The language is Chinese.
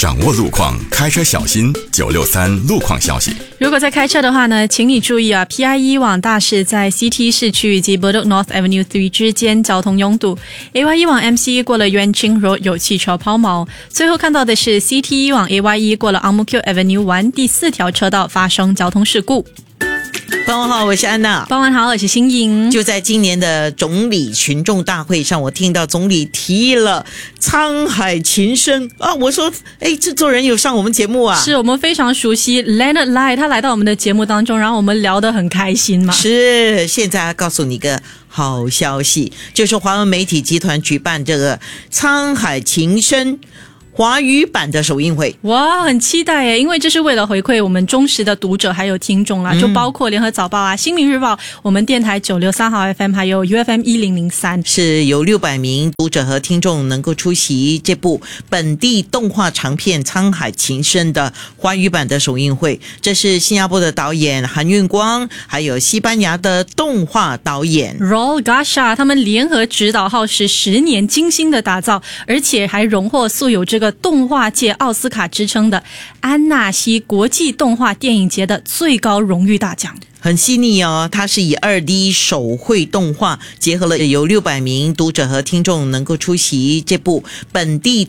掌握路况，开车小心。963路况消息。 如果在开车的话呢，请你注意啊 ，PIE 往大市在 CT 市区以及 Bedok North Avenue 3之间交通拥堵。AYE 往 MCE 过了 Yuan Ching Road 有汽车抛锚。最后看到的是 CT 往 AYE 过了 Ang Mo Kio Avenue 1第4条车道发生交通事故。 傍晚好，我是安娜。 傍晚好，我是新颖。 就在今年的总理群众大会上，我听到总理提了沧海情深啊，我说制作人有上我们节目啊， 是我们非常熟悉 Leonard Lai， 他来到我们的节目当中，然后我们聊得很开心嘛。 是，现在告诉你一个好消息，就是华文媒体集团举办这个沧海情深华语版的首映会。 哇，很期待耶，因为这是为了回馈我们忠实的读者还有听众啦，就包括联合早报啊、新民日报、我们电台963号 FM 还有 UFM 1003， 是有600名读者和听众能够出席这部本地动画长片《沧海情深》的华语版的首映会。这是新加坡的导演韩运光，还有西班牙的动画导演 Raul Gasha， 他们联合指导耗时10年精心的打造，而且还荣获素有这个动画界奥斯卡之称的安纳西国际动画电影节的最高荣誉大奖。 很细腻哦，它是以2D 手绘动画结合了有600名读者和听众能够出席这部本地